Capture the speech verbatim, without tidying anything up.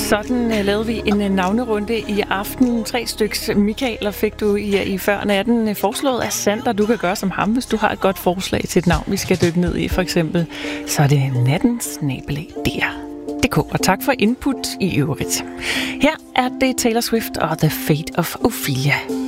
Sådan uh, lavede vi en uh, navnerunde i aften. Tre styks Michael fik du i, i før natten uh, foreslået af Sander. Du kan gøre som ham, hvis du har et godt forslag til et navn, vi skal dykke ned i, for eksempel. Så er det nattens snabelag der. D K, og tak for input i øvrigt. Her er det Taylor Swift og The Fate of Ophelia.